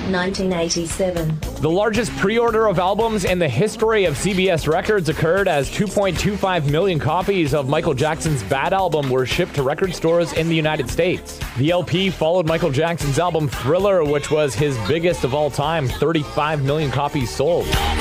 1987. The largest pre-order of albums in the history of CBS Records occurred as 2.25 million copies of Michael Jackson's Bad album were shipped to record stores in the United States. The LP followed Michael Jackson's album Thriller, which was his biggest of all time, 35 million copies sold.